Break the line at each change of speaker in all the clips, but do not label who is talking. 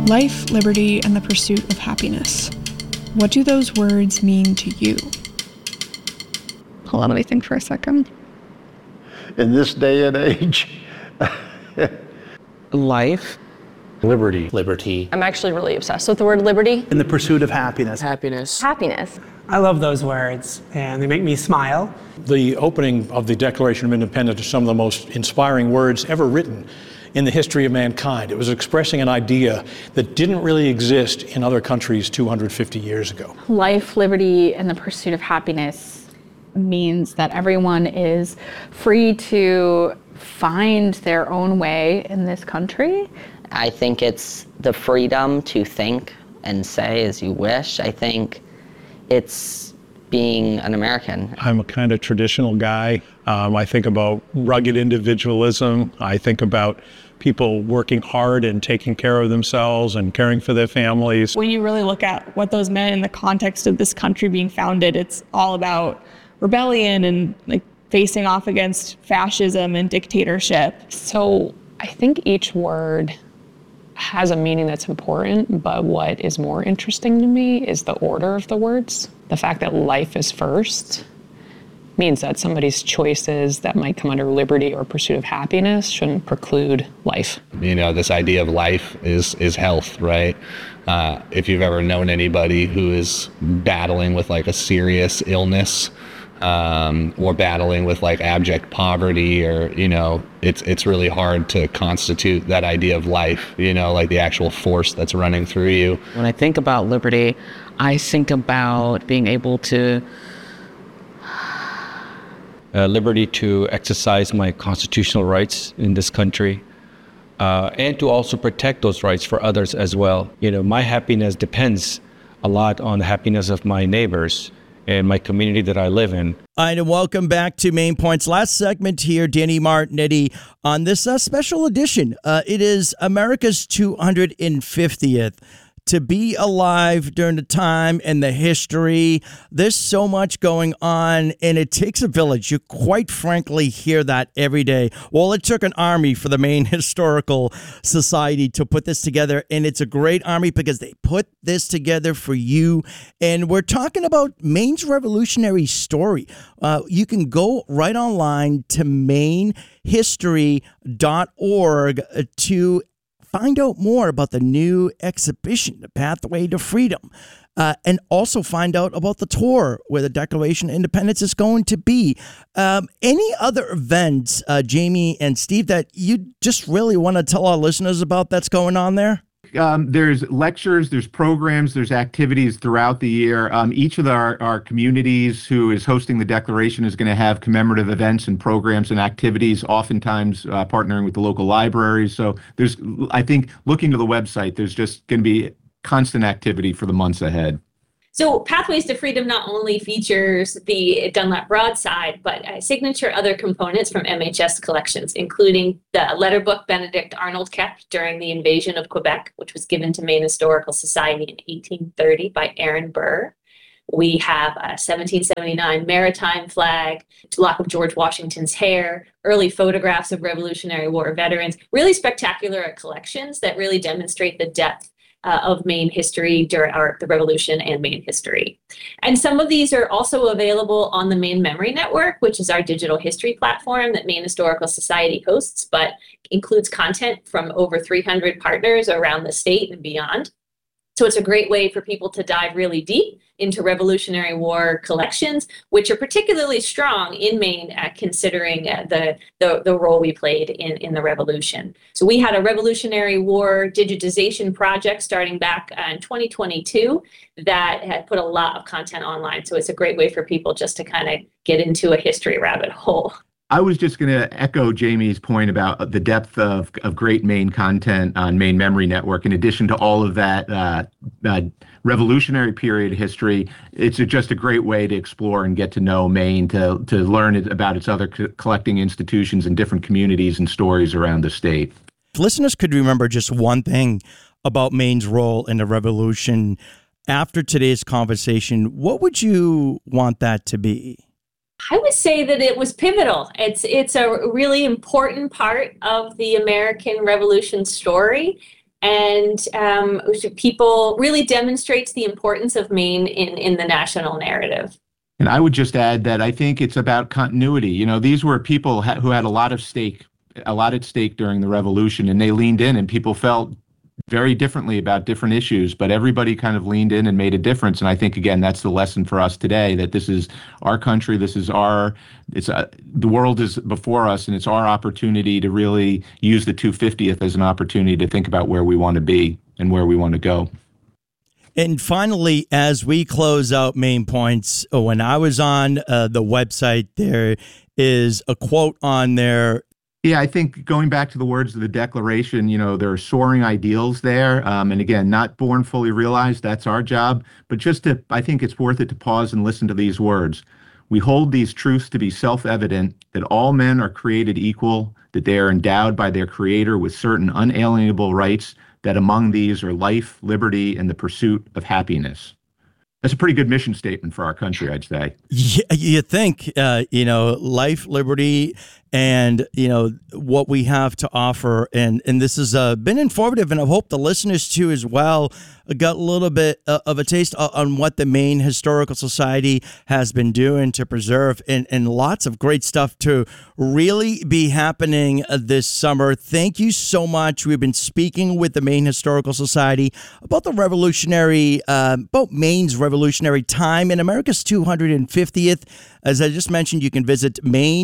Life, liberty, and the pursuit of happiness. What do those words mean to you?
Hold on, let me think for a second.
In this day and age.
Life.
Liberty.
Liberty.
I'm actually really obsessed with the word liberty.
In the pursuit of happiness.
Happiness.
Happiness.
I love those words, and they make me smile.
The opening of the Declaration of Independence is some of the most inspiring words ever written in the history of mankind. It was expressing an idea that didn't really exist in other countries 250 years ago.
Life, liberty, and the pursuit of happiness means that everyone is free to find their own way in this country.
I think it's the freedom to think and say as you wish. I think it's being an American.
I'm a kind of traditional guy. I think about rugged individualism. I think about people working hard and taking care of themselves and caring for their families.
When you really look at what those meant in the context of this country being founded, it's all about rebellion and like facing off against fascism and dictatorship.
So I think each word has a meaning that's important, but what is more interesting to me is the order of the words. The fact that life is first means that somebody's choices that might come under liberty or pursuit of happiness shouldn't preclude life.
You know, this idea of life is health, right? If you've ever known anybody who is battling with like a serious illness, or battling with like abject poverty, or, you know, it's really hard to constitute that idea of life, you know, like the actual force that's running through you.
When I think about liberty, I think about being able to
liberty to exercise my constitutional rights in this country, and to also protect those rights for others as well. You know, my happiness depends a lot on the happiness of my neighbors and my community that I live in.
All right, and welcome back to Main Points. Last segment here, Danny Martinetti on this special edition. It is America's 250th. To be alive during the time and the history, there's so much going on, and it takes a village. You quite frankly hear that every day. Well, it took an army for the Maine Historical Society to put this together, and it's a great army because they put this together for you. And we're talking about Maine's revolutionary story. You can go right online to mainehistory.org to find out more about the new exhibition, The Pathway to Freedom, and also find out about the tour where the Declaration of Independence is going to be. Any other events, Jamie and Steve, that you just really want to tell our listeners about that's going on there?
There's lectures, there's programs, there's activities throughout the year. Each of our communities who is hosting the Declaration is going to have commemorative events and programs and activities, oftentimes partnering with the local libraries. So there's, I think, looking to the website, there's just going to be constant activity for the months ahead.
So Pathways to Freedom not only features the Dunlap broadside, but signature other components from MHS collections, including the letter book Benedict Arnold kept during the invasion of Quebec, which was given to Maine Historical Society in 1830 by Aaron Burr. We have a 1779 maritime flag, a lock of George Washington's hair, early photographs of Revolutionary War veterans, really spectacular collections that really demonstrate the depth of Maine history during the Revolution and Maine history. And some of these are also available on the Maine Memory Network, which is our digital history platform that Maine Historical Society hosts, but includes content from over 300 partners around the state and beyond. So it's a great way for people to dive really deep into Revolutionary War collections, which are particularly strong in Maine, considering the role we played in the Revolution. So we had a Revolutionary War digitization project starting back in 2022 that had put a lot of content online. So it's a great way for people just to kind of get into a history rabbit hole.
I was just going to echo Jamie's point about the depth of great Maine content on Maine Memory Network. In addition to all of that Revolutionary period history, it's just a great way to explore and get to know Maine, to learn about its other collecting institutions and different communities and stories around the state.
If listeners could remember just one thing about Maine's role in the Revolution after today's conversation, what would you want that to be?
I would say that it was pivotal. It's a really important part of the American Revolution story. And people really demonstrates the importance of Maine in the national narrative.
And I would just add that I think it's about continuity. You know, these were people who had a lot at stake during the Revolution, and they leaned in, and people felt very differently about different issues, but everybody kind of leaned in and made a difference. And I think, again, that's the lesson for us today, that this is our country, the world is before us, and it's our opportunity to really use the 250th as an opportunity to think about where we want to be and where we want to go.
And finally, as we close out Main Points, when I was on the website, there is a quote on there.
Yeah, I think going back to the words of the Declaration, you know, there are soaring ideals there. And again, not born fully realized, that's our job. But I think it's worth it to pause and listen to these words. We hold these truths to be self-evident, that all men are created equal, that they are endowed by their Creator with certain unalienable rights, that among these are life, liberty, and the pursuit of happiness. That's a pretty good mission statement for our country, I'd say.
Yeah, you think, life, liberty, and, what we have to offer. And this has been informative, and I hope the listeners, too, as well, got a little bit of a taste on what the Maine Historical Society has been doing to preserve, and lots of great stuff to really be happening this summer. Thank you so much. We've been speaking with the Maine Historical Society about the about Maine's revolutionary time in America's 250th. As I just mentioned, you can visit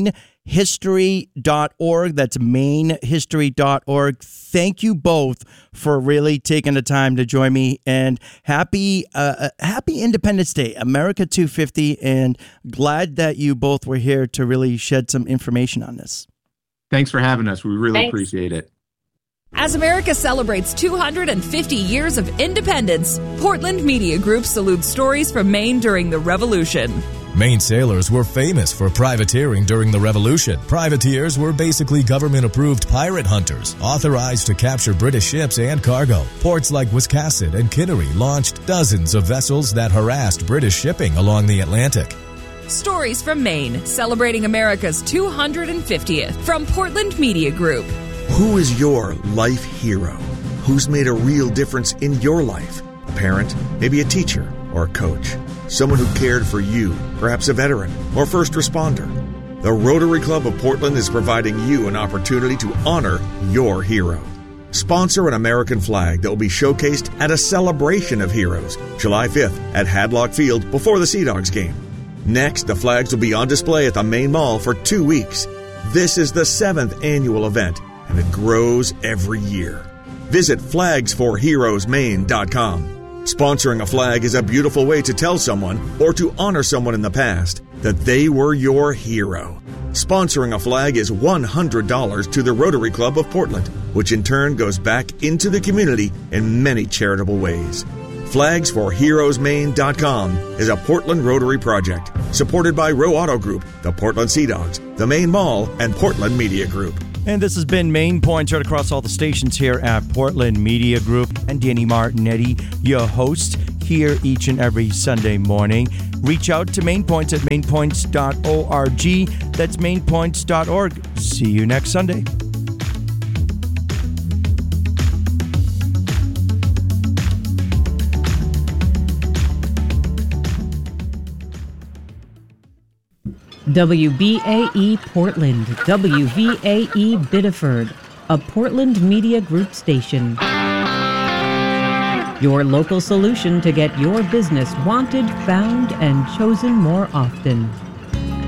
mainhistory.org. That's mainhistory.org. Thank you both for really taking the time to join me, and happy Independence Day, America 250, and glad that you both were here to really shed some information on this.
Thanks for having us. We really appreciate it.
As America celebrates 250 years of independence, Portland Media Group salutes stories from Maine during the Revolution.
Maine sailors were famous for privateering during the Revolution. Privateers were basically government-approved pirate hunters, authorized to capture British ships and cargo. Ports like Wiscasset and Kittery launched dozens of vessels that harassed British shipping along the Atlantic.
Stories from Maine, celebrating America's 250th, from Portland Media Group.
Who is your life hero? Who's made a real difference in your life? A parent, maybe a teacher, or a coach. Someone who cared for you, perhaps a veteran or first responder. The Rotary Club of Portland is providing you an opportunity to honor your hero. Sponsor an American flag that will be showcased at a celebration of heroes, July 5th at Hadlock Field before the Sea Dogs game. Next, the flags will be on display at the Maine Mall for 2 weeks. This is the 7th annual event, and it grows every year. Visit flagsforheroesmaine.com. Sponsoring a flag is a beautiful way to tell someone, or to honor someone in the past, that they were your hero. Sponsoring a flag is $100 to the Rotary Club of Portland, which in turn goes back into the community in many charitable ways. Flagsforheroesmaine.com is a Portland Rotary project, supported by Row Auto Group, the Portland Sea Dogs, the Maine Mall, and Portland Media Group.
And this has been Main Points right across all the stations here at Portland Media Group. And Danny Martinetti, your host, here each and every Sunday morning. Reach out to Main Points at mainpoints.org. That's mainpoints.org. See you next Sunday.
WBAE Portland, WVAE Biddeford, a Portland Media Group station. Your local solution to get your business wanted, found, and chosen more often.